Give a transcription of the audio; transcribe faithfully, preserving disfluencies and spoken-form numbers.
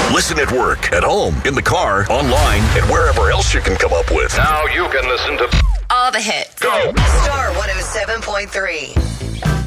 Listen at work, at home, in the car, online, and wherever else you can come up with. Now you can listen to all the hits. Go. Star one oh seven point three.